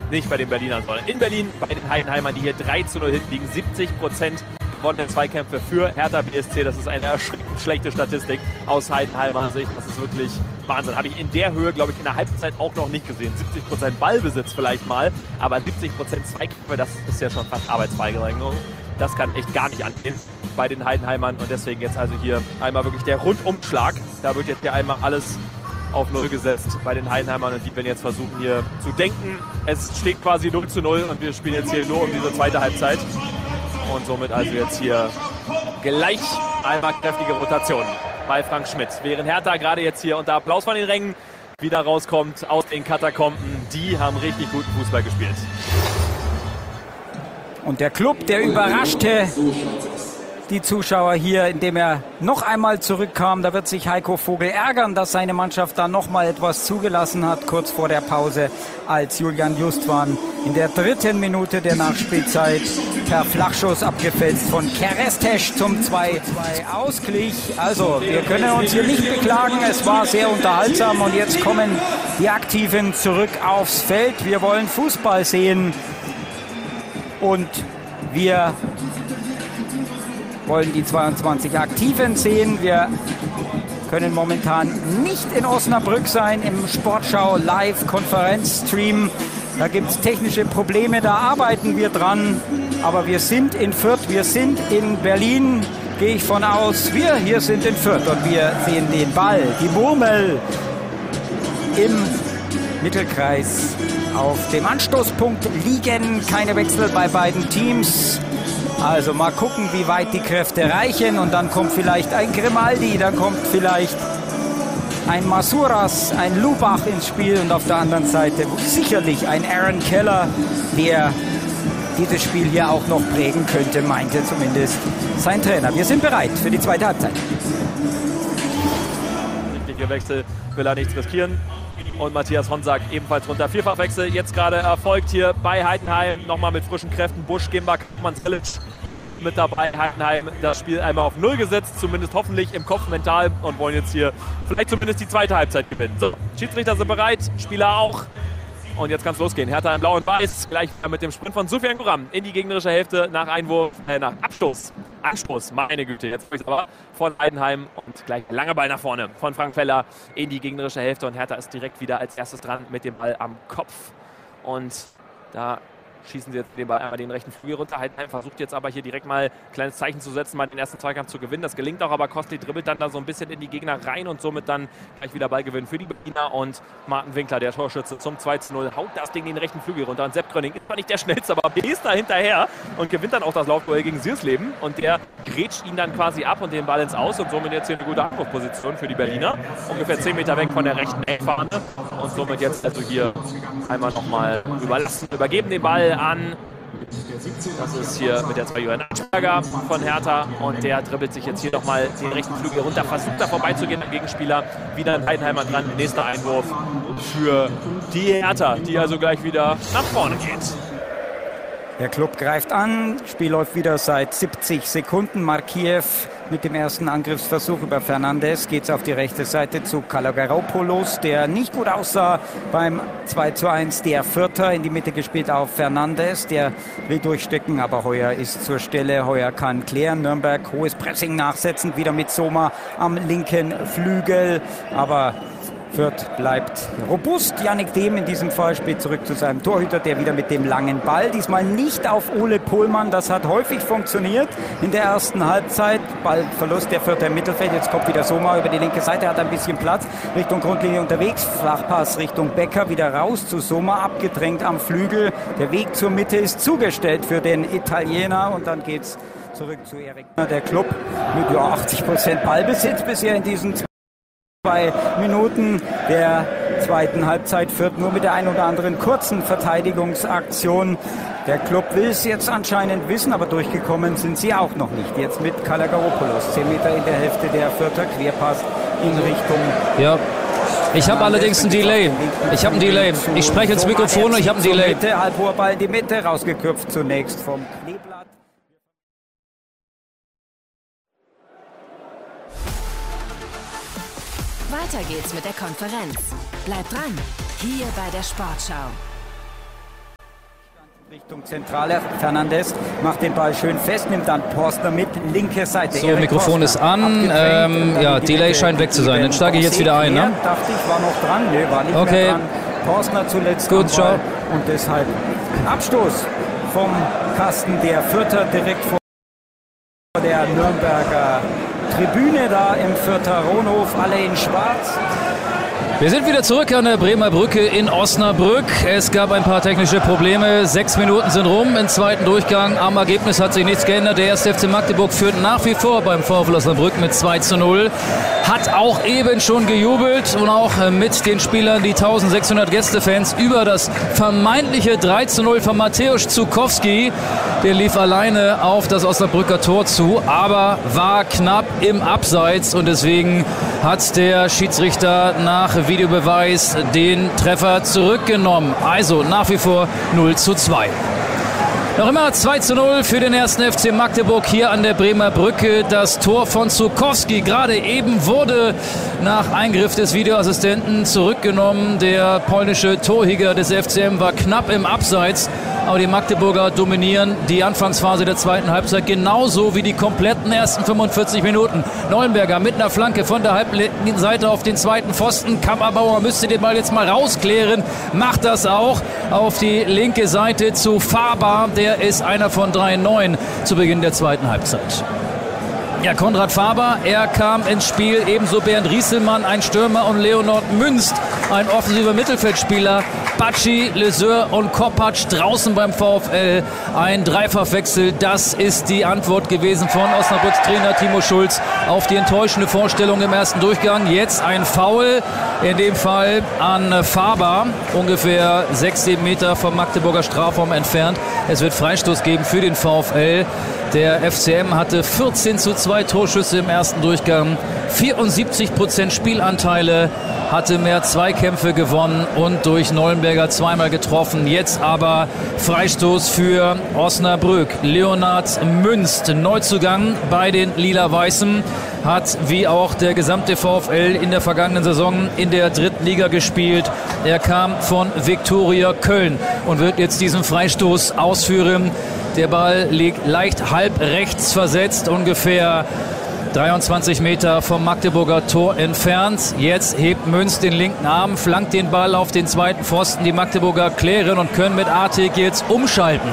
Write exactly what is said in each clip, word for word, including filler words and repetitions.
Nicht bei den Berlinern, sondern in Berlin bei den Heidenheimern, die hier drei zu null hinten liegen. siebzig Prozent gewonnene Zweikämpfe für Hertha B S C. Das ist eine erschreckend schlechte Statistik aus Heidenheimer Sicht. Das ist wirklich Wahnsinn. Habe ich in der Höhe, glaube ich, in der Halbzeit auch noch nicht gesehen. siebzig Prozent Ballbesitz vielleicht mal, aber siebzig Prozent Zweikämpfe, das ist ja schon fast Arbeitsverweigerung. Das kann echt gar nicht angehen bei den Heidenheimern. Und deswegen jetzt also hier einmal wirklich der Rundumschlag. Da wird jetzt hier einmal alles auf Null gesetzt bei den Heidenheimern. Und die werden jetzt versuchen hier zu denken. Es steht quasi null zu null und wir spielen jetzt hier nur um diese zweite Halbzeit. Und somit also jetzt hier gleich einmal kräftige Rotation bei Frank Schmidt. Während Hertha gerade jetzt hier unter Applaus von den Rängen wieder rauskommt aus den Katakomben. Die haben richtig guten Fußball gespielt. Und der Club, der überraschte die Zuschauer hier, indem er noch einmal zurückkam. Da wird sich Heiko Vogel ärgern, dass seine Mannschaft da noch mal etwas zugelassen hat, kurz vor der Pause, als Julian Justwan in der dritten Minute der Nachspielzeit per Flachschuss abgefälscht von Kerestes zum zwei zu zwei ausglich. Also, wir können uns hier nicht beklagen. Es war sehr unterhaltsam und jetzt kommen die Aktiven zurück aufs Feld. Wir wollen Fußball sehen und wir wollen die zweiundzwanzig Aktiven sehen. Wir können momentan nicht in Osnabrück sein im Sportschau Live-Konferenzstream. Da gibt es technische Probleme, da arbeiten wir dran. Aber wir sind in Fürth, wir sind in Berlin, gehe ich von aus. Wir hier sind in Fürth und wir sehen den Ball, die Murmel im Mittelkreis auf dem Anstoßpunkt liegen. Keine Wechsel bei beiden Teams. Also mal gucken, wie weit die Kräfte reichen. Und dann kommt vielleicht ein Grimaldi, dann kommt vielleicht ein Masuras, ein Lubach ins Spiel. Und auf der anderen Seite sicherlich ein Aaron Keller, der dieses Spiel hier auch noch prägen könnte, meinte zumindest sein Trainer. Wir sind bereit für die zweite Halbzeit. Richtiger Wechsel, will er nichts riskieren. Und Matthias Honsack ebenfalls runter. Vierfachwechsel jetzt gerade erfolgt hier bei Heidenheim. Nochmal mit frischen Kräften. Busch, Gimbak, Manzelic mit dabei. Heidenheim das Spiel einmal auf Null gesetzt. Zumindest hoffentlich im Kopf mental. Und wollen jetzt hier vielleicht zumindest die zweite Halbzeit gewinnen. So, Schiedsrichter sind bereit. Spieler auch. Und jetzt kann es losgehen. Hertha in Blau und Weiß. Gleich mit dem Sprint von Sufjan Guram in die gegnerische Hälfte nach Einwurf, äh, nach Abstoß. Anstoß, meine Güte, jetzt aber von Heidenheim und gleich langer Ball nach vorne von Frank Feller in die gegnerische Hälfte und Hertha ist direkt wieder als erstes dran mit dem Ball am Kopf und da schießen sie jetzt den Ball einmal den rechten Flügel runter. Heidenheim versucht jetzt aber hier direkt mal ein kleines Zeichen zu setzen, mal den ersten Zweikampf zu gewinnen. Das gelingt auch, aber Kostli dribbelt dann da so ein bisschen in die Gegner rein und somit dann gleich wieder Ballgewinn für die Berliner und Martin Winkler, der Torschütze, zum zwei zu null, haut das Ding den rechten Flügel runter und Sepp Gröning ist zwar nicht der schnellste, aber ist da hinterher und gewinnt dann auch das Laufduell gegen Siersleben und der grätscht ihn dann quasi ab und den Ball ins Aus und somit jetzt hier eine gute Angriffsposition für die Berliner. Ungefähr zehn Meter weg von der rechten Eckfahne und somit jetzt also hier einmal nochmal überlassen, übergeben den Ball an. Das ist hier mit der zwei Johann Atschberger von Hertha und der dribbelt sich jetzt hier nochmal den rechten Flügel runter, versucht da vorbeizugehen am Gegenspieler. Wieder ein Heidenheimer dran, nächster Einwurf für die Hertha, die also gleich wieder nach vorne geht. Der Club greift an, Spiel läuft wieder seit siebzig Sekunden. Markiev mit dem ersten Angriffsversuch über Fernandes geht es auf die rechte Seite zu Kalogeropoulos, der nicht gut aussah beim zwei zu eins. Der Vierter in die Mitte gespielt auf Fernandes, der will durchstecken, aber Heuer ist zur Stelle. Heuer kann klären. Nürnberg hohes Pressing nachsetzend, wieder mit Soma am linken Flügel, aber Fürth bleibt robust. Yannick Dehm in diesem Fall spielt zurück zu seinem Torhüter, der wieder mit dem langen Ball, diesmal nicht auf Ole Pohlmann, das hat häufig funktioniert in der ersten Halbzeit. Ballverlust der Fürther im Mittelfeld, jetzt kommt wieder Soma über die linke Seite, hat ein bisschen Platz, Richtung Grundlinie unterwegs, Flachpass Richtung Becker, wieder raus zu Soma, abgedrängt am Flügel, der Weg zur Mitte ist zugestellt für den Italiener und dann geht's zurück zu Erik. Der Club mit ja, achtzig Prozent Ballbesitz bisher in diesen zwei Minuten der zweiten Halbzeit, führt nur mit der ein oder anderen kurzen Verteidigungsaktion. Der Club will es jetzt anscheinend wissen, aber durchgekommen sind sie auch noch nicht. Jetzt mit Kalogeropoulos, zehn Meter in der Hälfte der Vierter, Querpass in Richtung... Ja, ich habe allerdings ein Delay. Ich habe ein Delay. Ich spreche ins Mikrofon und ich habe ein Delay. Mitte, halb hoher Ball in die Mitte, rausgeköpft zunächst vom Kleeblatt. Weiter geht's mit der Konferenz. Bleibt dran, hier bei der Sportschau. Richtung Zentrale. Fernandes macht den Ball schön fest, nimmt dann Porstner mit, linke Seite. So, Erik Mikrofon Porstner ist an. Ähm, ja, Delay scheint weg zu sein. Dann steige ich jetzt wieder ein. Ne? Dachte ich, war noch dran. Nö, war nicht okay. mehr dran. Porstner zuletzt. Gut, ciao. Und deshalb Abstoß vom Kasten der Fürther direkt vor der Nürnberger Tribüne da im Fürther Ronhof. Alle in Schwarz. Wir sind wieder zurück an der Bremer Brücke in Osnabrück. Es gab ein paar technische Probleme. Sechs Minuten sind rum im zweiten Durchgang. Am Ergebnis hat sich nichts geändert. Der erste F C Magdeburg führt nach wie vor beim VfL Osnabrück mit zwei zu null. Hat auch eben schon gejubelt und auch mit den Spielern, die eintausendsechshundert Gästefans, über das vermeintliche drei zu null von Mateusz Zukowski. Der lief alleine auf das Osnabrücker Tor zu, aber war knapp im Abseits und deswegen hat der Schiedsrichter nach Videobeweis den Treffer zurückgenommen. Also nach wie vor null zu zwei. Noch immer zwei zu null für den ersten F C Magdeburg hier an der Bremer Brücke. Das Tor von Zukowski gerade eben wurde nach Eingriff des Videoassistenten zurückgenommen. Der polnische Torjäger des F C M war knapp im Abseits. Aber die Magdeburger dominieren die Anfangsphase der zweiten Halbzeit genauso wie die kompletten ersten fünfundvierzig Minuten. Neuenberger mit einer Flanke von der halblinken Seite auf den zweiten Pfosten. Kammerbauer müsste den Ball jetzt mal rausklären. Macht das auch auf die linke Seite zu Faber. Der ist einer von drei Neuen zu Beginn der zweiten Halbzeit. Ja, Konrad Faber, er kam ins Spiel, ebenso Bernd Rieselmann, ein Stürmer, und Leonard Münst, ein offensiver Mittelfeldspieler. Bacci, Leseur und Kopacz draußen beim VfL. Ein Dreifachwechsel, das ist die Antwort gewesen von Osnabrücks Trainer Timo Schulz auf die enttäuschende Vorstellung im ersten Durchgang. Jetzt ein Foul, in dem Fall an Faber, ungefähr sechs, sieben Meter vom Magdeburger Strafraum entfernt. Es wird Freistoß geben für den VfL. Der F C M hatte vierzehn zu zwei Torschüsse im ersten Durchgang, vierundsiebzig Prozent Spielanteile, hatte mehr Zweikämpfe gewonnen und durch Neuenberger zweimal getroffen. Jetzt aber Freistoß für Osnabrück. Leonard Münst, Neuzugang bei den Lila-Weißen, hat wie auch der gesamte VfL in der vergangenen Saison in der dritten Liga gespielt. Er kam von Viktoria Köln und wird jetzt diesen Freistoß ausführen. Der Ball liegt leicht halb rechts versetzt, ungefähr dreiundzwanzig Meter vom Magdeburger Tor entfernt. Jetzt hebt Münz den linken Arm, flankt den Ball auf den zweiten Pfosten. Die Magdeburger klären und können mit Artig jetzt umschalten.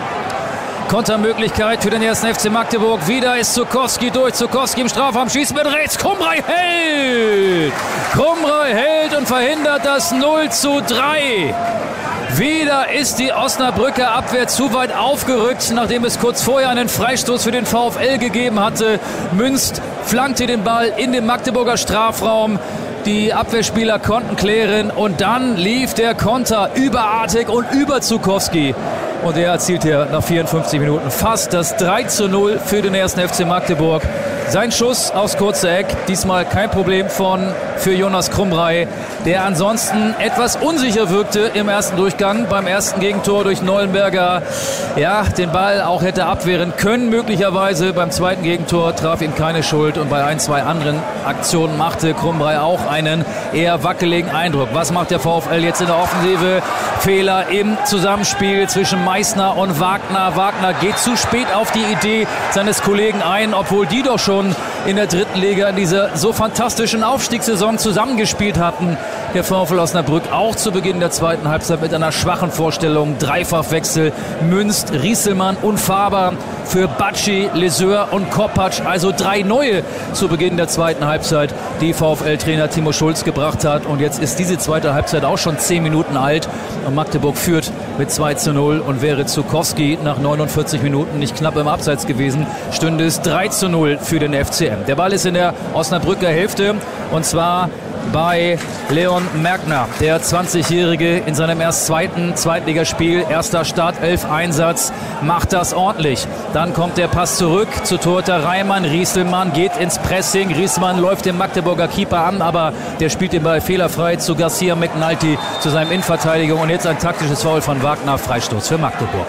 Kontermöglichkeit für den ersten F C Magdeburg. Wieder ist Zukowski durch. Zukowski im Strafraum, schießt mit rechts. Krumrei hält! Krumrei hält und verhindert das null zu drei. Wieder ist die Osnabrücker Abwehr zu weit aufgerückt, nachdem es kurz vorher einen Freistoß für den VfL gegeben hatte. Münst flankte den Ball in den Magdeburger Strafraum. Die Abwehrspieler konnten klären und dann lief der Konter über Artig und über Zukowski. Und er erzielt hier nach vierundfünfzig Minuten fast das drei zu null für den ersten F C Magdeburg. Sein Schuss aufs kurze Eck, diesmal kein Problem von für Jonas Krumrei, der ansonsten etwas unsicher wirkte im ersten Durchgang. Beim ersten Gegentor durch Neuenberger, ja, den Ball auch hätte abwehren können möglicherweise. Beim zweiten Gegentor traf ihm keine Schuld und bei ein, zwei anderen Aktionen machte Krumrei auch einen eher wackeligen Eindruck. Was macht der VfL jetzt in der Offensive? Fehler im Zusammenspiel zwischen Meissner und Wagner. Wagner geht zu spät auf die Idee seines Kollegen ein, obwohl die doch schon in der dritten Liga in dieser so fantastischen Aufstiegssaison zusammengespielt hatten. Der VfL Osnabrück auch zu Beginn der zweiten Halbzeit mit einer schwachen Vorstellung. Dreifachwechsel, Münst, Rieselmann und Faber für Bacci, Leseur und Kopacz. Also drei neue zu Beginn der zweiten Halbzeit, die VfL-Trainer Timo Schulz gebracht hat. Und jetzt ist diese zweite Halbzeit auch schon zehn Minuten alt. Und Magdeburg führt mit zwei zu null und wäre Zukowski nach neunundvierzig Minuten nicht knapp im Abseits gewesen, stünde es drei zu null für den F C M. Der Ball ist in der Osnabrücker Hälfte und zwar bei Leon Merkner, der zwanzigjährige in seinem erst zweiten Zweitligaspiel, erster Startelf-Einsatz, macht das ordentlich. Dann kommt der Pass zurück zu Torhüter Reimann. Rieselmann geht ins Pressing. Rieselmann läuft den Magdeburger Keeper an, aber der spielt den Ball fehlerfrei zu Garcia McNulty, zu seinem Innenverteidiger. Und jetzt ein taktisches Foul von Wagner, Freistoß für Magdeburg.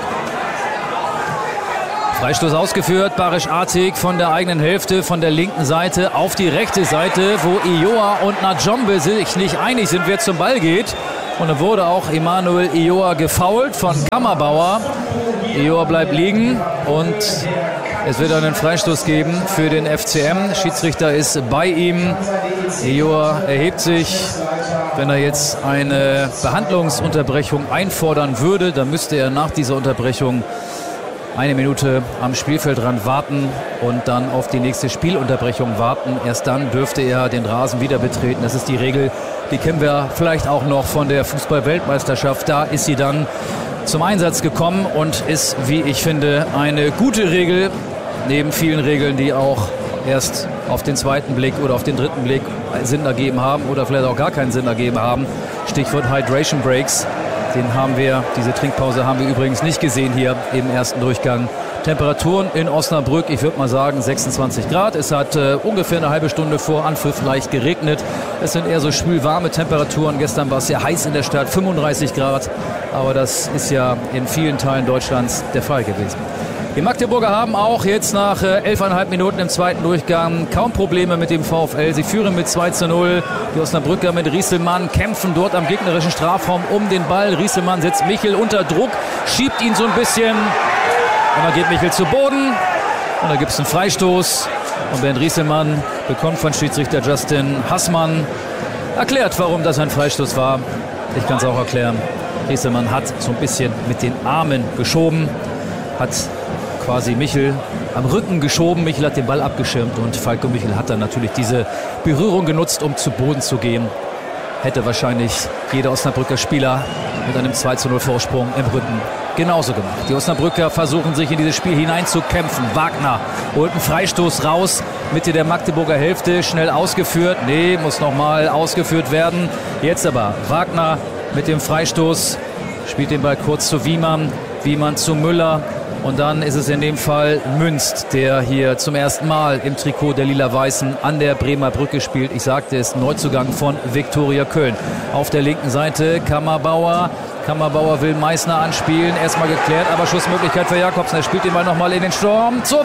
Freistoß ausgeführt, Barisch Artig von der eigenen Hälfte, von der linken Seite auf die rechte Seite, wo Ioa und Najombe sich nicht einig sind, wer zum Ball geht. Und dann wurde auch Emanuel Ioa gefoult von Kammerbauer. Ioa bleibt liegen und es wird einen Freistoß geben für den F C M. Schiedsrichter ist bei ihm. Ioa erhebt sich. Wenn er jetzt eine Behandlungsunterbrechung einfordern würde, dann müsste er nach dieser Unterbrechung eine Minute am Spielfeldrand warten und dann auf die nächste Spielunterbrechung warten. Erst dann dürfte er den Rasen wieder betreten. Das ist die Regel, die kennen wir vielleicht auch noch von der Fußball-Weltmeisterschaft. Da ist sie dann zum Einsatz gekommen und ist, wie ich finde, eine gute Regel, neben vielen Regeln, die auch erst auf den zweiten Blick oder auf den dritten Blick Sinn ergeben haben oder vielleicht auch gar keinen Sinn ergeben haben. Stichwort Hydration Breaks. Den haben wir, diese Trinkpause haben wir übrigens nicht gesehen hier im ersten Durchgang. Temperaturen in Osnabrück, ich würde mal sagen sechsundzwanzig Grad. Es hat äh, ungefähr eine halbe Stunde vor Anpfiff leicht geregnet. Es sind eher so schwülwarme Temperaturen. Gestern war es sehr heiß in der Stadt, fünfunddreißig Grad. Aber das ist ja in vielen Teilen Deutschlands der Fall gewesen. Die Magdeburger haben auch jetzt nach äh, elfeinhalb Minuten im zweiten Durchgang kaum Probleme mit dem VfL. Sie führen mit zwei zu null. Die Osnabrücker mit Rieselmann kämpfen dort am gegnerischen Strafraum um den Ball. Rieselmann setzt Michel unter Druck, schiebt ihn so ein bisschen. Und dann geht Michel zu Boden. Und da gibt es einen Freistoß. Und Bernd Rieselmann bekommt von Schiedsrichter Justin Hassmann erklärt, warum das ein Freistoß war. Ich kann es auch erklären. Rieselmann hat so ein bisschen mit den Armen geschoben, hat quasi Michel am Rücken geschoben. Michel hat den Ball abgeschirmt und Falco Michel hat dann natürlich diese Berührung genutzt, um zu Boden zu gehen. Hätte wahrscheinlich jeder Osnabrücker Spieler mit einem zwei zu null Vorsprung im Rücken genauso gemacht. Die Osnabrücker versuchen sich in dieses Spiel hineinzukämpfen. Wagner holt einen Freistoß raus, Mitte der Magdeburger Hälfte, schnell ausgeführt. Nee, muss nochmal ausgeführt werden. Jetzt aber Wagner mit dem Freistoß, spielt den Ball kurz zu Wiemann, Wiemann zu Müller. Und dann ist es in dem Fall Münst, der hier zum ersten Mal im Trikot der Lila-Weißen an der Bremer Brücke spielt. Ich sagte es, Neuzugang von Viktoria Köln. Auf der linken Seite Kammerbauer. Kammerbauer will Meißner anspielen. Erstmal geklärt, aber Schussmöglichkeit für Jakobsen. Er spielt den Ball nochmal in den Sturm. Zu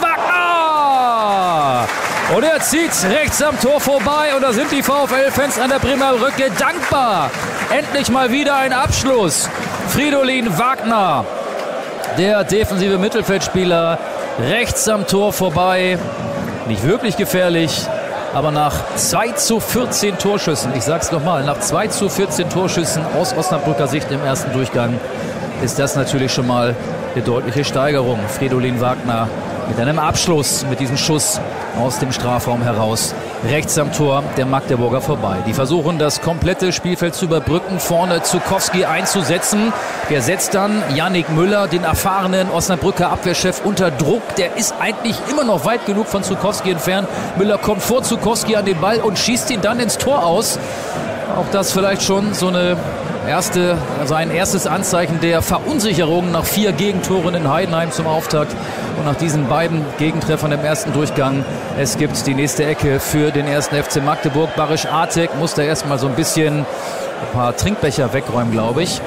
Wagner! Und er zieht rechts am Tor vorbei. Und da sind die VfL-Fans an der Bremer Brücke dankbar. Endlich mal wieder ein Abschluss. Fridolin Wagner, der defensive Mittelfeldspieler, rechts am Tor vorbei. Nicht wirklich gefährlich, aber nach zwei zu vierzehn Torschüssen, ich sag's nochmal, nach zwei zu vierzehn Torschüssen aus Osnabrücker Sicht im ersten Durchgang ist das natürlich schon mal eine deutliche Steigerung. Fridolin Wagner mit einem Abschluss, mit diesem Schuss aus dem Strafraum heraus, rechts am Tor der Magdeburger vorbei. Die versuchen, das komplette Spielfeld zu überbrücken, vorne Zukowski einzusetzen. Der setzt dann Yannick Müller, den erfahrenen Osnabrücker Abwehrchef, unter Druck. Der ist eigentlich immer noch weit genug von Zukowski entfernt. Müller kommt vor Zukowski an den Ball und schießt ihn dann ins Tor aus. Auch das vielleicht schon so eine erste, also ein erstes Anzeichen der Verunsicherung nach vier Gegentoren in Heidenheim zum Auftakt. Und nach diesen beiden Gegentreffern im ersten Durchgang, es gibt die nächste Ecke für den ersten F C Magdeburg. Barisch Artek muss da erstmal so ein bisschen ein paar Trinkbecher wegräumen, glaube ich.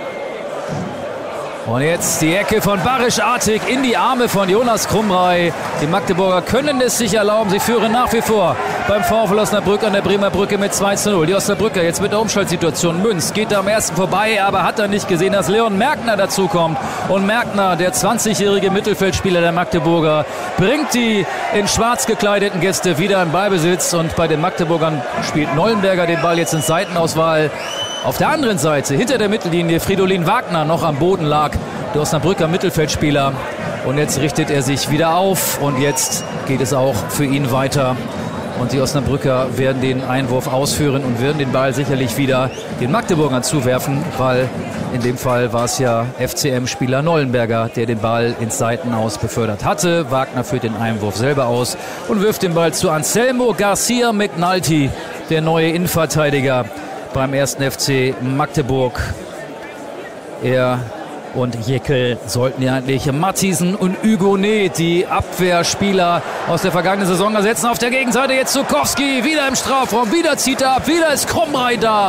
Und jetzt die Ecke von Barisch Artik in die Arme von Jonas Krumrei. Die Magdeburger können es sich erlauben. Sie führen nach wie vor beim VfL Osnabrück an der Bremer Brücke mit zwei zu null. Die Osnabrücker jetzt mit der Umschaltsituation. Münz geht da am ersten vorbei, aber hat er nicht gesehen, dass Leon Merkner dazukommt. Und Merkner, der zwanzigjährige Mittelfeldspieler der Magdeburger, bringt die in schwarz gekleideten Gäste wieder in Ballbesitz. Und bei den Magdeburgern spielt Nollenberger den Ball jetzt in Seitenauswahl. Auf der anderen Seite, hinter der Mittellinie, Fridolin Wagner noch am Boden lag, der Osnabrücker Mittelfeldspieler. Und jetzt richtet er sich wieder auf und jetzt geht es auch für ihn weiter. Und die Osnabrücker werden den Einwurf ausführen und werden den Ball sicherlich wieder den Magdeburgern zuwerfen, weil in dem Fall war es ja F C M-Spieler Nollenberger, der den Ball ins Seitenaus befördert hatte. Wagner führt den Einwurf selber aus und wirft den Ball zu Anselmo Garcia McNulty, der neue Innenverteidiger beim ersten F C Magdeburg. Er und Jekyll sollten ja eigentlich Matthiesen und Hugonet, die Abwehrspieler aus der vergangenen Saison, ersetzen. Auf der Gegenseite jetzt Zukowski, wieder im Strafraum, wieder zieht er ab, wieder ist Krumrei da.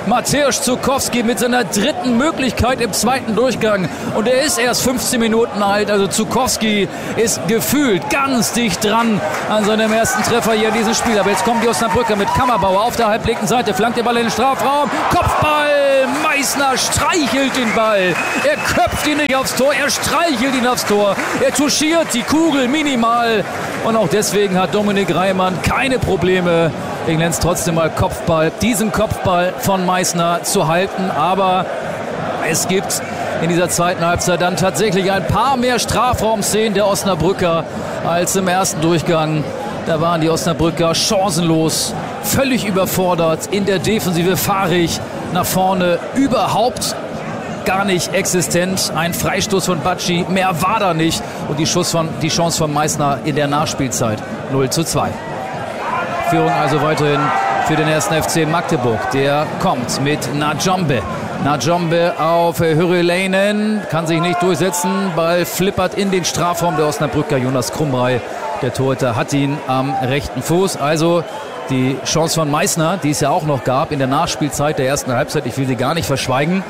Mateusz Zukowski mit seiner dritten Möglichkeit im zweiten Durchgang. Und er ist erst fünfzehn Minuten alt. Also Zukowski ist gefühlt ganz dicht dran an seinem ersten Treffer hier in diesem Spiel. Aber jetzt kommen die Osnabrücker mit Kammerbauer auf der halblinken Seite. Flankt den Ball in den Strafraum. Kopfball! Meißner streichelt den Ball. Er köpft ihn nicht aufs Tor. Er streichelt ihn aufs Tor. Er touchiert die Kugel minimal. Und auch deswegen hat Dominik Reimann keine Probleme. Ich nenne es trotzdem mal Kopfball. Diesen Kopfball von Meißner zu halten. Aber es gibt in dieser zweiten Halbzeit dann tatsächlich ein paar mehr Strafraumszenen der Osnabrücker als im ersten Durchgang. Da waren die Osnabrücker chancenlos, völlig überfordert, in der Defensive fahrig, nach vorne überhaupt gar nicht existent. Ein Freistoß von Bacci, mehr war da nicht. Und die, Schuss von, die Chance von Meißner in der Nachspielzeit null zu zwei. Führung also weiterhin für den ersten F C Magdeburg. Der kommt mit Najombe. Najombe auf Hyryläinen, kann sich nicht durchsetzen. Ball flippert in den Strafraum der Osnabrücker. Jonas Krumbrey, der Torhüter, hat ihn am rechten Fuß. Also die Chance von Meißner, die es ja auch noch gab in der Nachspielzeit der ersten Halbzeit. Ich will sie gar nicht verschweigen.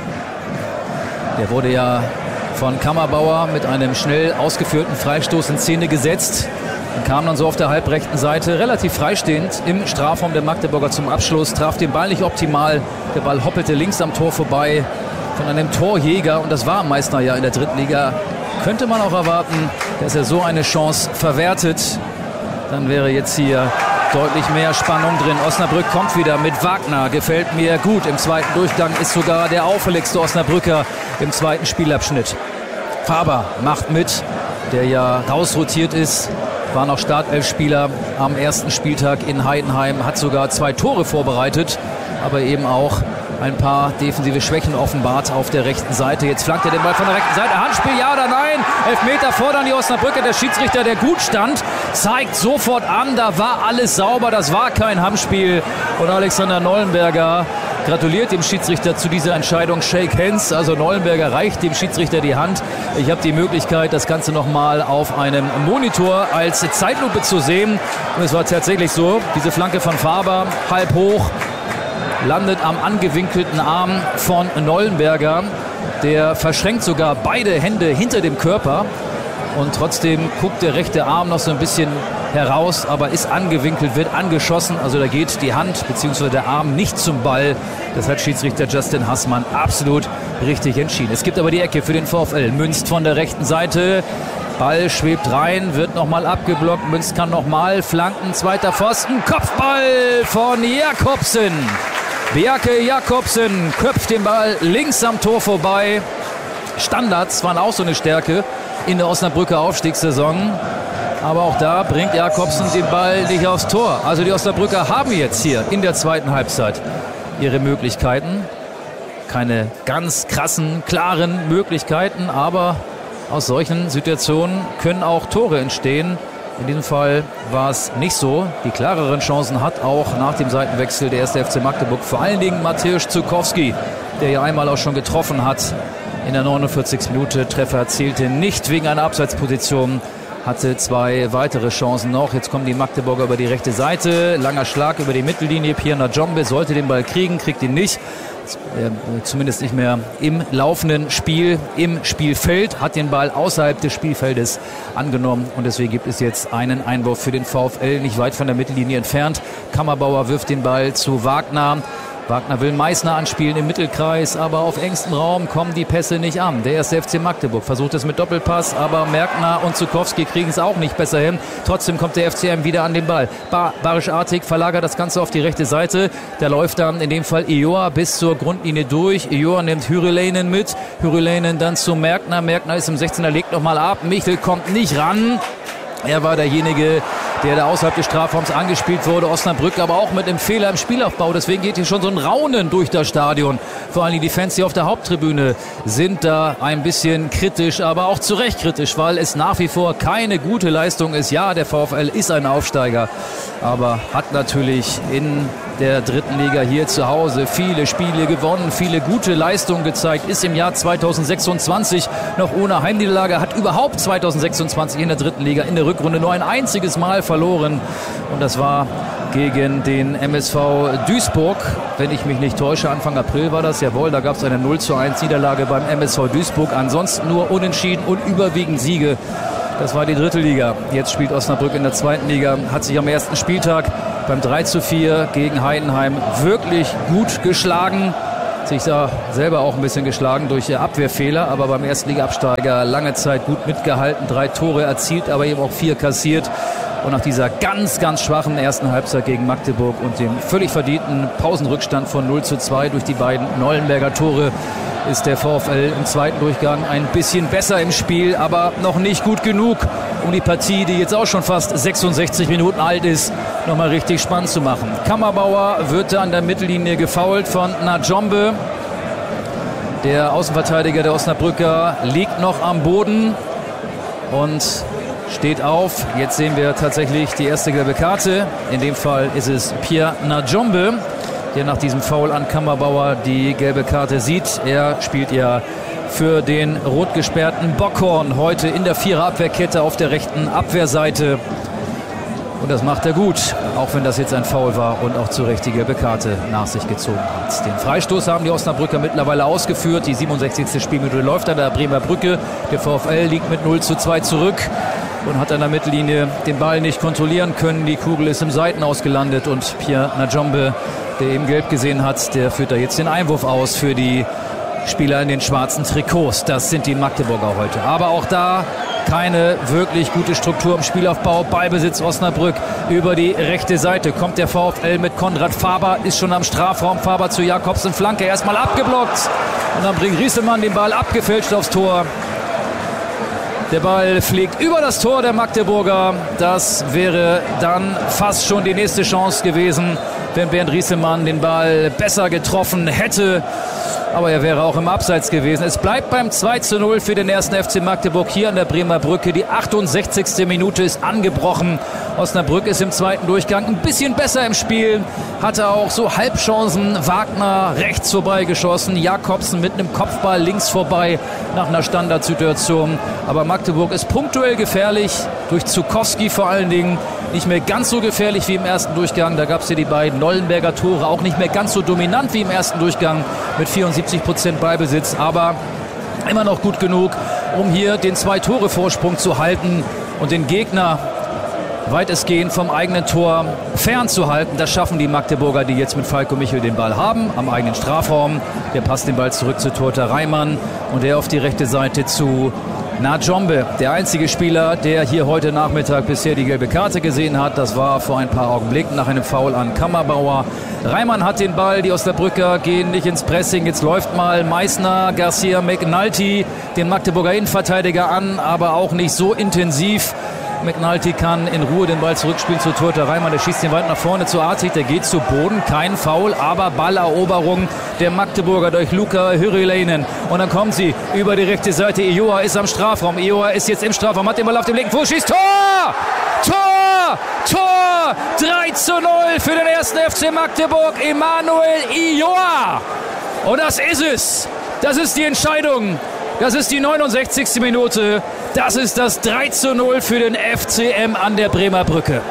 Der wurde ja von Kammerbauer mit einem schnell ausgeführten Freistoß in Szene gesetzt. Und kam dann so auf der halbrechten Seite relativ freistehend im Strafraum der Magdeburger zum Abschluss. Traf den Ball nicht optimal. Der Ball hoppelte links am Tor vorbei von einem Torjäger. Und das war Meißner ja in der dritten Liga. Könnte man auch erwarten, dass er so eine Chance verwertet. Dann wäre jetzt hier deutlich mehr Spannung drin. Osnabrück kommt wieder mit Wagner. Gefällt mir gut. Im zweiten Durchgang ist sogar der auffälligste Osnabrücker im zweiten Spielabschnitt. Faber macht mit, der ja rausrotiert ist. War noch Startelfspieler am ersten Spieltag in Heidenheim. Hat sogar zwei Tore vorbereitet. Aber eben auch ein paar defensive Schwächen offenbart auf der rechten Seite. Jetzt flankt er den Ball von der rechten Seite. Handspiel, ja oder nein? Elfmeter fordern die Osnabrücker. Der Schiedsrichter, der gut stand, zeigt sofort an, da war alles sauber. Das war kein Handspiel. Und Alexander Nollenberger gratuliert dem Schiedsrichter zu dieser Entscheidung. Shake hands. Also Nollenberger reicht dem Schiedsrichter die Hand. Ich habe die Möglichkeit, das Ganze nochmal auf einem Monitor als Zeitlupe zu sehen. Und es war tatsächlich so, diese Flanke von Faber, halb hoch, landet am angewinkelten Arm von Nollenberger. Der verschränkt sogar beide Hände hinter dem Körper. Und trotzdem guckt der rechte Arm noch so ein bisschen heraus, aber ist angewinkelt, wird angeschossen. Also da geht die Hand bzw. der Arm nicht zum Ball. Das hat Schiedsrichter Justin Haßmann absolut richtig entschieden. Es gibt aber die Ecke für den VfL. Münzt von der rechten Seite. Ball schwebt rein, wird nochmal abgeblockt. Münzt kann nochmal flanken. Zweiter Pfosten. Kopfball von Jakobsen. Bjarke Jakobsen köpft den Ball links am Tor vorbei. Standards waren auch so eine Stärke in der Osnabrücker Aufstiegssaison. Aber auch da bringt Jakobsen den Ball nicht aufs Tor. Also die Osnabrücker haben jetzt hier in der zweiten Halbzeit ihre Möglichkeiten. Keine ganz krassen, klaren Möglichkeiten, aber aus solchen Situationen können auch Tore entstehen. In diesem Fall war es nicht so. Die klareren Chancen hat auch nach dem Seitenwechsel der erste F C Magdeburg. Vor allen Dingen Mateusz Zukowski, der ja einmal auch schon getroffen hat. In der neunundvierzigsten Minute Treffer erzielte nicht wegen einer Abseitsposition. Hatte zwei weitere Chancen noch. Jetzt kommen die Magdeburger über die rechte Seite. Langer Schlag über die Mittellinie. Pierre Najombe sollte den Ball kriegen, kriegt ihn nicht. Zumindest nicht mehr im laufenden Spiel, im Spielfeld. Hat den Ball außerhalb des Spielfeldes angenommen. Und deswegen gibt es jetzt einen Einwurf für den VfL, nicht weit von der Mittellinie entfernt. Kammerbauer wirft den Ball zu Wagner. Wagner will Meißner anspielen im Mittelkreis, aber auf engstem Raum kommen die Pässe nicht an. Der erste F C Magdeburg versucht es mit Doppelpass, aber Merkner und Zukowski kriegen es auch nicht besser hin. Trotzdem kommt der F C M wieder an den Ball. Bar- Barisch-Artig verlagert das Ganze auf die rechte Seite. Da läuft dann in dem Fall Ejoa bis zur Grundlinie durch. Ejoa nimmt Hyryläinen mit. Hyryläinen dann zu Merkner. Merkner ist im sechzehner, legt nochmal ab. Michel kommt nicht ran. Er war derjenige, der da außerhalb des Strafraums angespielt wurde. Osnabrück aber auch mit einem Fehler im Spielaufbau. Deswegen geht hier schon so ein Raunen durch das Stadion. Vor allem die Fans hier auf der Haupttribüne sind da ein bisschen kritisch, aber auch zu Recht kritisch, weil es nach wie vor keine gute Leistung ist. Ja, der VfL ist ein Aufsteiger, aber hat natürlich in der dritten Liga hier zu Hause viele Spiele gewonnen, viele gute Leistungen gezeigt, ist im Jahr zweitausendsechsundzwanzig noch ohne Heimniederlage, hat überhaupt zweitausendsechsundzwanzig in der dritten Liga in der Rückrunde nur ein einziges Mal verloren und das war gegen den M S V Duisburg. Wenn ich mich nicht täusche, Anfang April war das, jawohl, da gab es eine null zu eins Niederlage beim M S V Duisburg. Ansonsten nur Unentschieden und überwiegend Siege. Das war die dritte Liga. Jetzt spielt Osnabrück in der zweiten Liga. Hat sich am ersten Spieltag beim drei zu vier gegen Heidenheim wirklich gut geschlagen. Sich da selber auch ein bisschen geschlagen durch Abwehrfehler, aber beim Erstliga-Absteiger lange Zeit gut mitgehalten. Drei Tore erzielt, aber eben auch vier kassiert. Und nach dieser ganz, ganz schwachen ersten Halbzeit gegen Magdeburg und dem völlig verdienten Pausenrückstand von null zu zwei durch die beiden Nollenberger Tore ist der VfL im zweiten Durchgang ein bisschen besser im Spiel, aber noch nicht gut genug, um die Partie, die jetzt auch schon fast sechsundsechzig Minuten alt ist, nochmal richtig spannend zu machen. Kammerbauer wird da an der Mittellinie gefoult von Najombe. Der Außenverteidiger der Osnabrücker liegt noch am Boden und steht auf. Jetzt sehen wir tatsächlich die erste gelbe Karte. In dem Fall ist es Pierre Najombe, der nach diesem Foul an Kammerbauer die gelbe Karte sieht. Er spielt ja für den rot gesperrten Bockhorn heute in der Vierer-Abwehrkette auf der rechten Abwehrseite. Und das macht er gut, auch wenn das jetzt ein Foul war und auch zu Recht die gelbe Karte nach sich gezogen hat. Den Freistoß haben die Osnabrücker mittlerweile ausgeführt. Die siebenundsechzigste Spielminute läuft an der Bremer Brücke. Der VfL liegt mit null zu zwei zurück und hat an der Mittellinie den Ball nicht kontrollieren können. Die Kugel ist im Seitenaus gelandet und Pierre Najombe, der eben gelb gesehen hat, der führt da jetzt den Einwurf aus für die Spieler in den schwarzen Trikots. Das sind die Magdeburger heute. Aber auch da keine wirklich gute Struktur im Spielaufbau. Ballbesitz Osnabrück über die rechte Seite. Kommt der VfL mit Konrad Faber, ist schon am Strafraum. Faber zu Jakobsen, Flanke erstmal abgeblockt. Und dann bringt Rieselmann den Ball abgefälscht aufs Tor. Der Ball fliegt über das Tor der Magdeburger. Das wäre dann fast schon die nächste Chance gewesen, wenn Bernd Rieselmann den Ball besser getroffen hätte. Aber er wäre auch im Abseits gewesen. Es bleibt beim zwei zu null für den ersten F C Magdeburg hier an der Bremer Brücke. Die achtundsechzigste Minute ist angebrochen. Osnabrück ist im zweiten Durchgang ein bisschen besser im Spiel. Hatte auch so Halbchancen. Wagner rechts vorbeigeschossen. Jakobsen mit einem Kopfball links vorbei nach einer Standardsituation. Aber Magdeburg ist punktuell gefährlich. Durch Zukowski vor allen Dingen. Nicht mehr ganz so gefährlich wie im ersten Durchgang. Da gab es hier die beiden Nollenberger Tore. Auch nicht mehr ganz so dominant wie im ersten Durchgang mit vierundsiebzig Prozent Ballbesitz. Aber immer noch gut genug, um hier den Zwei-Tore-Vorsprung zu halten und den Gegner weitestgehend vom eigenen Tor fernzuhalten. Das schaffen die Magdeburger, die jetzt mit Falco Michel den Ball haben, am eigenen Strafraum. Der passt den Ball zurück zu Torter Reimann und der auf die rechte Seite zu Najombe, der einzige Spieler, der hier heute Nachmittag bisher die gelbe Karte gesehen hat. Das war vor ein paar Augenblicken nach einem Foul an Kammerbauer. Reimann hat den Ball, die Osnabrücker gehen nicht ins Pressing. Jetzt läuft mal Meißner, Garcia McNulty den Magdeburger Innenverteidiger an, aber auch nicht so intensiv. McNulty kann in Ruhe den Ball zurückspielen zu Torter Reimann. Der schießt den weit nach vorne zu Artig. Der geht zu Boden. Kein Foul, aber Balleroberung der Magdeburger durch Luka Hyryläinen. Und dann kommen sie über die rechte Seite. Ioa ist am Strafraum. Ioa ist jetzt im Strafraum. Hat den Ball auf dem linken Fuß. Schießt Tor! Tor! Tor! drei zu null für den ersten F C Magdeburg. Emanuel Ioa. Und das ist es. Das ist die Entscheidung. Das ist die neunundsechzigste Minute. Das ist das drei zu null für den F C M an der Bremer Brücke.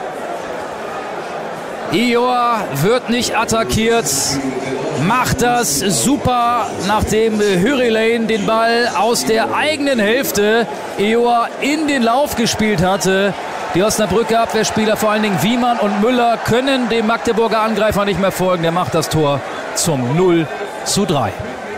Ioa wird nicht attackiert, macht das super, nachdem Hyryläinen den Ball aus der eigenen Hälfte Ioa in den Lauf gespielt hatte. Die Osnabrücker Abwehrspieler, vor allen Dingen Wiemann und Müller, können dem Magdeburger Angreifer nicht mehr folgen. Der macht das Tor zum null zu drei.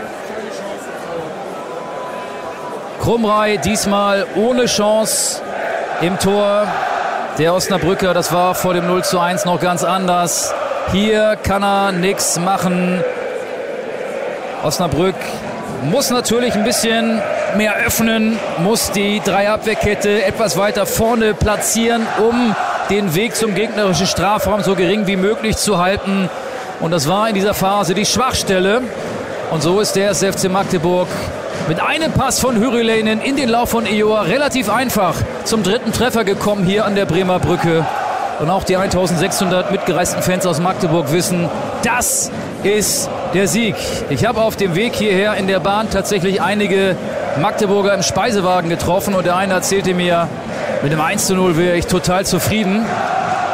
Krumrei diesmal ohne Chance im Tor der Osnabrücker. Das war vor dem null zu eins noch ganz anders. Hier kann er nichts machen. Osnabrück muss natürlich ein bisschen mehr öffnen, muss die Dreierabwehrkette etwas weiter vorne platzieren, um den Weg zum gegnerischen Strafraum so gering wie möglich zu halten. Und das war in dieser Phase die Schwachstelle. Und so ist der erste F C Magdeburg mit einem Pass von Hyryläinen in den Lauf von Ioa relativ einfach zum dritten Treffer gekommen hier an der Bremer Brücke. Und auch die eintausendsechshundert mitgereisten Fans aus Magdeburg wissen, das ist der Sieg. Ich habe auf dem Weg hierher in der Bahn tatsächlich einige Magdeburger im Speisewagen getroffen und der eine erzählte mir, mit dem eins zu null wäre ich total zufrieden.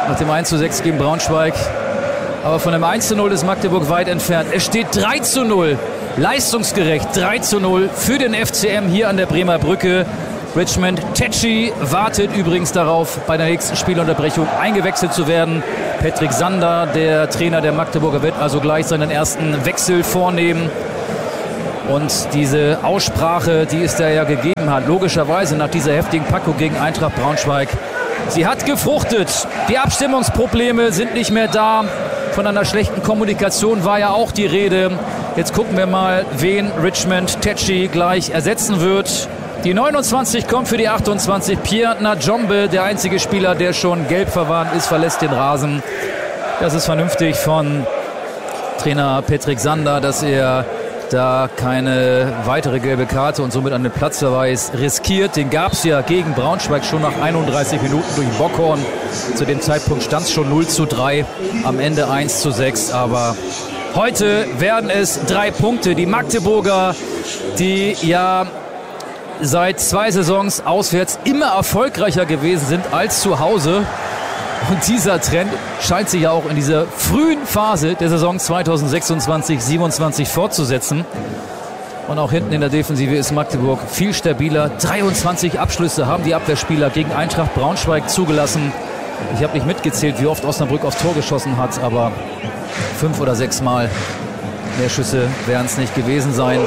nach dem eins zu sechs gegen Braunschweig. Aber von dem eins zu null ist Magdeburg weit entfernt. Es steht drei zu null, leistungsgerecht drei zu null für den F C M hier an der Bremer Brücke. Richmond Tetschi wartet übrigens darauf, bei der nächsten Spielunterbrechung eingewechselt zu werden. Patrick Sander, der Trainer der Magdeburger, wird also gleich seinen ersten Wechsel vornehmen. Und diese Aussprache, die es da ja gegeben hat, logischerweise nach dieser heftigen Packung gegen Eintracht Braunschweig, sie hat gefruchtet. Die Abstimmungsprobleme sind nicht mehr da. Von einer schlechten Kommunikation war ja auch die Rede. Jetzt gucken wir mal, wen Richmond Tetschi gleich ersetzen wird. Die neunundzwanzig kommt für die achtundzwanzig. Pierre Najombe, der einzige Spieler, der schon gelb verwarnt ist, verlässt den Rasen. Das ist vernünftig von Trainer Patrick Sander, dass er da keine weitere gelbe Karte und somit einen Platzverweis riskiert. Den gab es ja gegen Braunschweig schon nach einunddreißig Minuten durch Bockhorn. Zu dem Zeitpunkt stand es schon null zu drei, am Ende eins zu sechs. Aber heute werden es drei Punkte. Die Magdeburger, die ja seit zwei Saisons auswärts immer erfolgreicher gewesen sind als zu Hause. Und dieser Trend scheint sich ja auch in dieser frühen Phase der Saison zweitausendsechsundzwanzig siebenundzwanzig fortzusetzen. Und auch hinten in der Defensive ist Magdeburg viel stabiler. dreiundzwanzig Abschlüsse haben die Abwehrspieler gegen Eintracht Braunschweig zugelassen. Ich habe nicht mitgezählt, wie oft Osnabrück aufs Tor geschossen hat, aber fünf oder sechs Mal mehr Schüsse werden es nicht gewesen sein.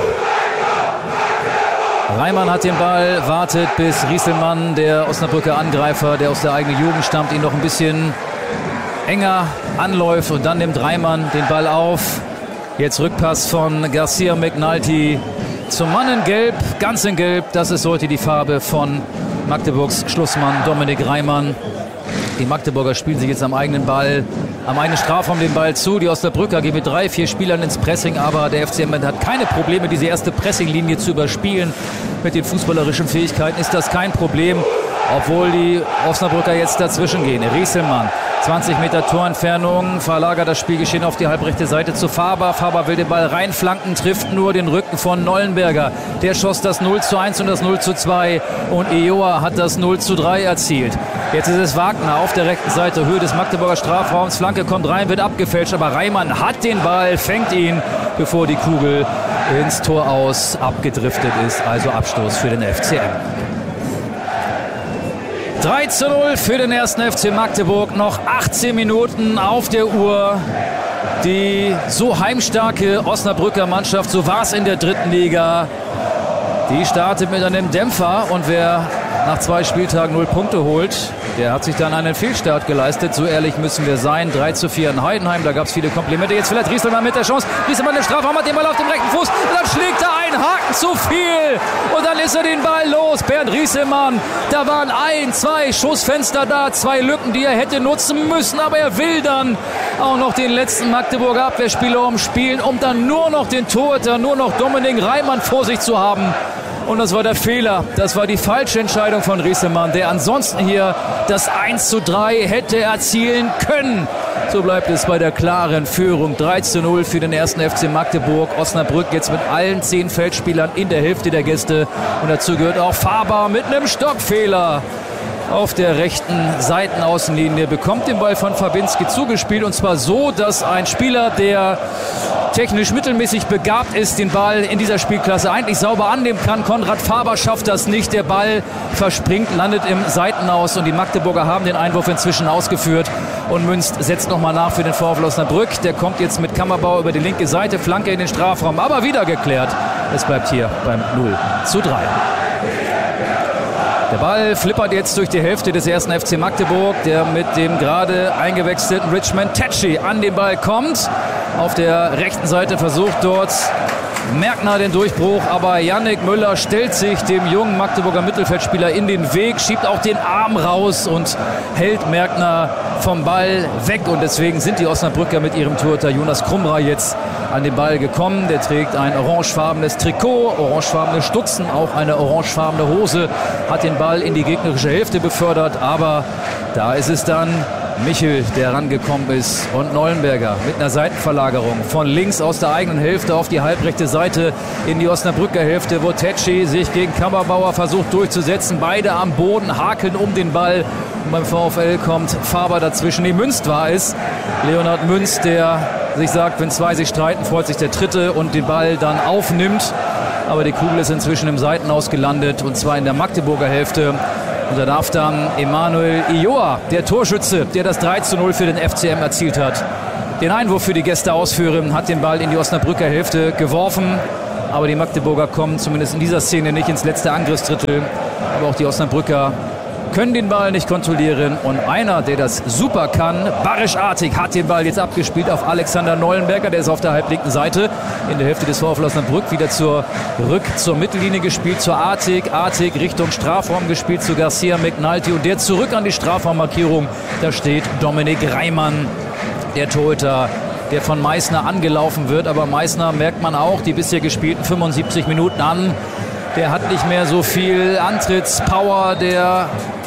Reimann hat den Ball, wartet, bis Rieselmann, der Osnabrücker Angreifer, der aus der eigenen Jugend stammt, ihn noch ein bisschen enger anläuft. Und dann nimmt Reimann den Ball auf. Jetzt Rückpass von Garcia McNulty zum Mann in Gelb, ganz in Gelb. Das ist heute die Farbe von Magdeburgs Schlussmann Dominik Reimann. Die Magdeburger spielen sich jetzt am eigenen Ball, am eigenen Strafraum den Ball zu. Die Osnabrücker gehen mit drei, vier Spielern ins Pressing, aber der F C M hat keine Probleme, diese erste Pressinglinie zu überspielen. Mit den fußballerischen Fähigkeiten ist das kein Problem, obwohl die Osnabrücker jetzt dazwischen gehen. Rieselmann, zwanzig Meter Torentfernung, verlagert das Spielgeschehen auf die halbrechte Seite zu Faber. Faber will den Ball reinflanken, trifft nur den Rücken von Nollenberger. Der schoss das null zu eins und das null zu zwei und Ejoa hat das null zu drei erzielt. Jetzt ist es Wagner auf der rechten Seite, Höhe des Magdeburger Strafraums. Flanke kommt rein, wird abgefälscht, aber Reimann hat den Ball, fängt ihn, bevor die Kugel ins Tor aus abgedriftet ist. Also Abstoß für den F C M. drei zu null für den ersten F C Magdeburg. Noch achtzehn Minuten auf der Uhr. Die so heimstarke Osnabrücker Mannschaft, so war es in der dritten Liga, die startet mit einem Dämpfer. Und wer nach zwei Spieltagen null Punkte holt, der hat sich dann einen Fehlstart geleistet. So ehrlich müssen wir sein. drei zu vier in Heidenheim. Da gab es viele Komplimente. Jetzt vielleicht Rieselmann mit der Chance. Rieselmann im Strafraum, hat den Ball auf dem rechten Fuß. Und dann schlägt er einen Haken zu viel. Und dann ist er den Ball los. Bernd Rieselmann. Da waren ein, zwei Schussfenster da. Zwei Lücken, die er hätte nutzen müssen. Aber er will dann auch noch den letzten Magdeburger Abwehrspieler umspielen, um dann nur noch den Torhüter, nur noch Dominik Reimann vor sich zu haben. Und das war der Fehler. Das war die falsche Entscheidung von Rieselmann, der ansonsten hier das eins zu drei hätte erzielen können. So bleibt es bei der klaren Führung. drei zu null für den ersten F C Magdeburg. Osnabrück jetzt mit allen zehn Feldspielern in der Hälfte der Gäste. Und dazu gehört auch Faber mit einem Stockfehler. Auf der rechten Seitenaußenlinie bekommt den Ball von Fabinski zugespielt. Und zwar so, dass ein Spieler, der technisch mittelmäßig begabt ist, den Ball in dieser Spielklasse eigentlich sauber annehmen kann. Konrad Faber schafft das nicht. Der Ball verspringt, landet im Seitenaus und die Magdeburger haben den Einwurf inzwischen ausgeführt. Und Münst setzt nochmal nach für den VfL Osnabrück. Der kommt jetzt mit Kammerbauer über die linke Seite, Flanke in den Strafraum, aber wieder geklärt. Es bleibt hier beim null zu drei. Der Ball flippert jetzt durch die Hälfte des ersten F C Magdeburg, der mit dem gerade eingewechselten Richmond Tetschi an den Ball kommt. Auf der rechten Seite versucht dort Merkner den Durchbruch, aber Yannick Müller stellt sich dem jungen Magdeburger Mittelfeldspieler in den Weg, schiebt auch den Arm raus und hält Merkner vom Ball weg. Und deswegen sind die Osnabrücker mit ihrem Torhüter Jonas Krumra jetzt an den Ball gekommen. Der trägt ein orangefarbenes Trikot, orangefarbene Stutzen, auch eine orangefarbene Hose, hat den Ball in die gegnerische Hälfte befördert, aber da ist es dann Michel, der rangekommen ist, und Neuenberger mit einer Seitenverlagerung von links aus der eigenen Hälfte auf die halbrechte Seite in die Osnabrücker Hälfte, wo Tetschi sich gegen Kammerbauer versucht durchzusetzen. Beide am Boden, hakeln um den Ball. Und beim VfL kommt Faber dazwischen. Nee, Münst war es. Leonhard Münst, der sich sagt, wenn zwei sich streiten, freut sich der Dritte und den Ball dann aufnimmt. Aber die Kugel ist inzwischen im Seitenaus gelandet, und zwar in der Magdeburger Hälfte. Und da darf dann Emanuel Ioa, der Torschütze, der das drei zu null für den F C M erzielt hat, den Einwurf für die Gäste ausführen, hat den Ball in die Osnabrücker Hälfte geworfen. Aber die Magdeburger kommen zumindest in dieser Szene nicht ins letzte Angriffsdrittel. Aber auch die Osnabrücker können den Ball nicht kontrollieren. Und einer, der das super kann, Barisch Artig, hat den Ball jetzt abgespielt auf Alexander Neuenberger. Der ist auf der halblinken Seite in der Hälfte des VfL Osnabrück. Wieder zurück zur Mittellinie gespielt, zur Artig. Artig Richtung Strafraum gespielt zu Garcia McNulty. Und der zurück an die Strafraummarkierung. Da steht Dominik Reimann, der Torhüter, der von Meißner angelaufen wird. Aber Meißner, merkt man auch, die bisher gespielten fünfundsiebzig Minuten an. Der hat nicht mehr so viel Antrittspower, der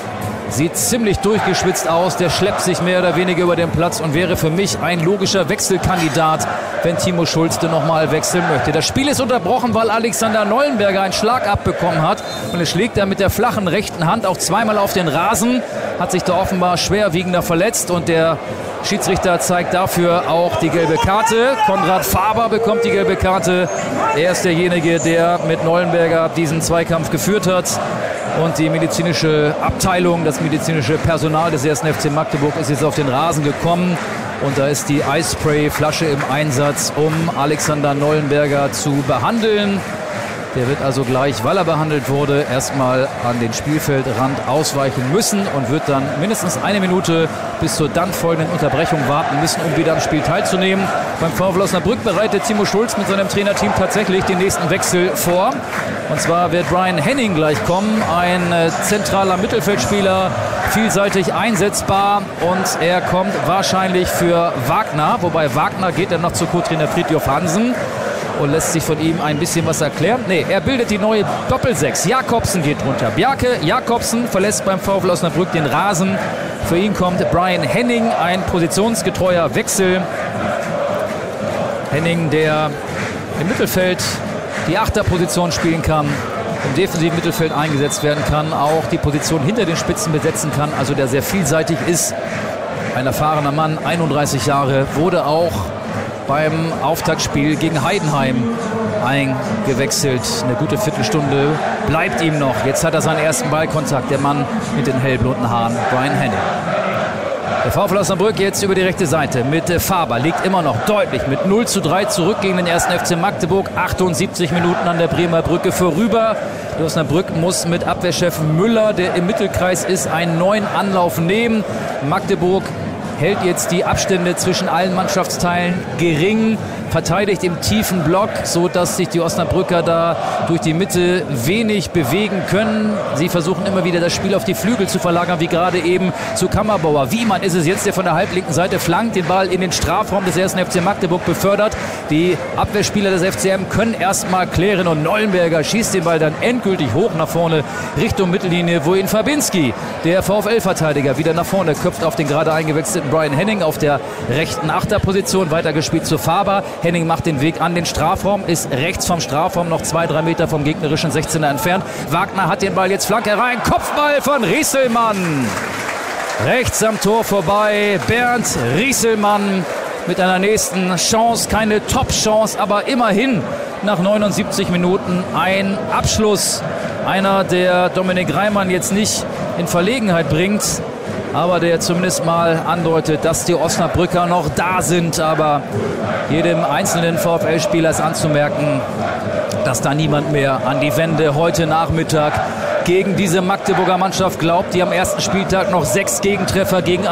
sieht ziemlich durchgeschwitzt aus, der schleppt sich mehr oder weniger über den Platz und wäre für mich ein logischer Wechselkandidat, wenn Timo Schulz denn nochmal wechseln möchte. Das Spiel ist unterbrochen, weil Alexander Neuenberger einen Schlag abbekommen hat, und es schlägt er mit der flachen rechten Hand auch zweimal auf den Rasen, hat sich da offenbar schwerwiegender verletzt, und der Schiedsrichter zeigt dafür auch die gelbe Karte. Konrad Faber bekommt die gelbe Karte. Er ist derjenige, der mit Neuenberger diesen Zweikampf geführt hat. Und die medizinische Abteilung, das medizinische Personal des ersten F C Magdeburg ist jetzt auf den Rasen gekommen. Und da ist die Eisspray-Flasche im Einsatz, um Alexander Neuenberger zu behandeln. Der wird also gleich, weil er behandelt wurde, erstmal an den Spielfeldrand ausweichen müssen und wird dann mindestens eine Minute bis zur dann folgenden Unterbrechung warten müssen, um wieder am Spiel teilzunehmen. Beim VfL Osnabrück bereitet Timo Schulz mit seinem Trainerteam tatsächlich den nächsten Wechsel vor. Und zwar wird Brian Henning gleich kommen, ein äh, zentraler Mittelfeldspieler, vielseitig einsetzbar, und er kommt wahrscheinlich für Wagner, wobei Wagner geht dann noch zu Co-Trainer Fridtjof Hansen und lässt sich von ihm ein bisschen was erklären. Nee, er bildet die neue Doppelsechs. Jakobsen geht runter. Bjarke Jakobsen verlässt beim VfL Osnabrück den Rasen. Für ihn kommt Brian Henning, ein positionsgetreuer Wechsel. Henning, der im Mittelfeld die Achterposition spielen kann, im defensiven Mittelfeld eingesetzt werden kann, auch die Position hinter den Spitzen besetzen kann, also der sehr vielseitig ist. Ein erfahrener Mann, einunddreißig Jahre, wurde auch beim Auftaktspiel gegen Heidenheim eingewechselt. Eine gute Viertelstunde bleibt ihm noch. Jetzt hat er seinen ersten Ballkontakt, der Mann mit den hellblonden Haaren, Brian Henning. Der VfL Osnabrück jetzt über die rechte Seite mit Faber, liegt immer noch deutlich mit null zu drei zurück gegen den ersten F C Magdeburg. achtundsiebzig Minuten an der Bremer Brücke vorüber. Der Osnabrück muss mit Abwehrchef Müller, der im Mittelkreis ist, einen neuen Anlauf nehmen. Magdeburg hält jetzt die Abstände zwischen allen Mannschaftsteilen gering, verteidigt im tiefen Block, so dass sich die Osnabrücker da durch die Mitte wenig bewegen können. Sie versuchen immer wieder das Spiel auf die Flügel zu verlagern, wie gerade eben zu Kammerbauer. Wiemann ist es jetzt, der von der halblinken Seite flankt, den Ball in den Strafraum des ersten F C Magdeburg befördert. Die Abwehrspieler des F C M können erstmal klären, und Neuenberger schießt den Ball dann endgültig hoch nach vorne Richtung Mittellinie, wohin Fabinski, der VfL-Verteidiger, wieder nach vorne köpft auf den gerade eingewechselten Brian Henning auf der rechten Achterposition, weitergespielt zu Faber. Henning macht den Weg an den Strafraum, ist rechts vom Strafraum noch zwei, drei Meter vom gegnerischen sechzehner entfernt. Wagner hat den Ball jetzt Flanke rein, Kopfball von Rieselmann. Rechts am Tor vorbei, Bernd Rieselmann mit einer nächsten Chance, keine Top-Chance, aber immerhin nach neunundsiebzig Minuten ein Abschluss. Einer, der Dominik Reimann jetzt nicht in Verlegenheit bringt, aber der zumindest mal andeutet, dass die Osnabrücker noch da sind. Aber jedem einzelnen VfL-Spieler ist anzumerken, dass da niemand mehr an die Wende heute Nachmittag gegen diese Magdeburger Mannschaft glaubt, die am ersten Spieltag noch sechs Gegentreffer gegen